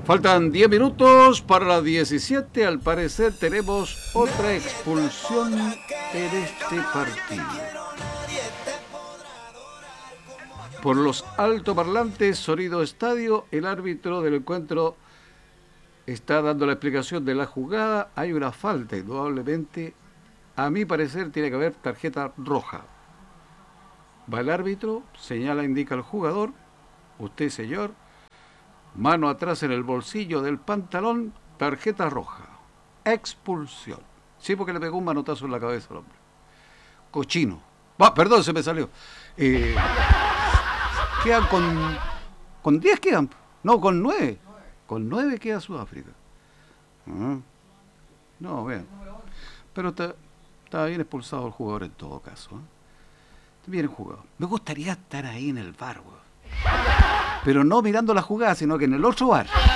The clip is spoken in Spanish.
Faltan 10 minutos para las 17. Al parecer tenemos otra expulsión en este partido. Por los altoparlantes, sonido estadio, el árbitro del encuentro está dando la explicación de la jugada. Hay una falta, indudablemente. A mi parecer tiene que haber tarjeta roja. Va el árbitro, señala, indica al jugador. Usted, señor, mano atrás en el bolsillo del pantalón, tarjeta roja. Expulsión. Sí, porque le pegó un manotazo en la cabeza al hombre. Cochino. Perdón, se me salió. Quedan con 10 quedan. No, con 9. Con 9 queda Sudáfrica. No, vean. Pero está bien expulsado el jugador en todo caso. Bien jugado. Me gustaría estar ahí en el bar, weón. Pero no mirando la jugada, sino que en el otro bar.